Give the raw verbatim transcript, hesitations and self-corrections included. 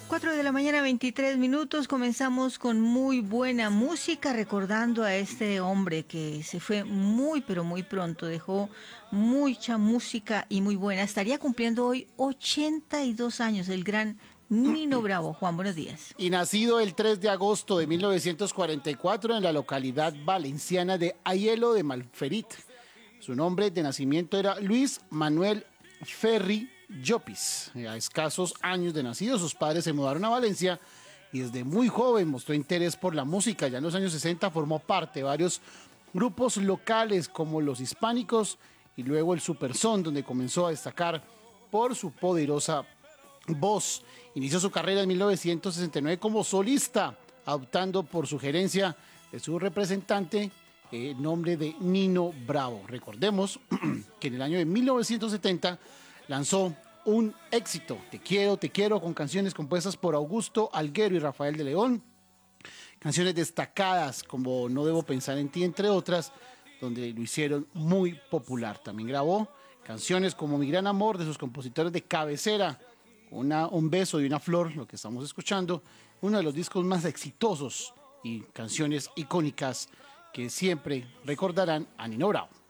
Cuatro de la mañana, veintitrés minutos. Comenzamos con muy buena música, recordando a este hombre que se fue muy, pero muy pronto. Dejó mucha música y muy buena. Estaría cumpliendo hoy ochenta y dos años, el gran Nino Bravo. Juan, buenos días. Y nacido el tres de agosto de mil novecientos cuarenta y cuatro en la localidad valenciana de Aielo de Malferit. Su nombre de nacimiento era Luis Manuel Ferri Llopis. A escasos años de nacido, sus padres se mudaron a Valencia y desde muy joven mostró interés por la música. Ya en los años sesenta formó parte de varios grupos locales como los Hispánicos y luego el Superson, donde comenzó a destacar por su poderosa voz. Inició su carrera en mil novecientos sesenta y nueve como solista, optando por sugerencia de su representante el eh, nombre de Nino Bravo. Recordemos que en el año de mil novecientos setenta lanzó un éxito, Te quiero, te quiero, con canciones compuestas por Augusto Alguero y Rafael de León. Canciones destacadas como No debo pensar en ti, entre otras, donde lo hicieron muy popular. También grabó canciones como Mi gran amor de sus compositores de cabecera, Una, un beso y una flor, lo que estamos escuchando, uno de los discos más exitosos y canciones icónicas que siempre recordarán a Nino Bravo.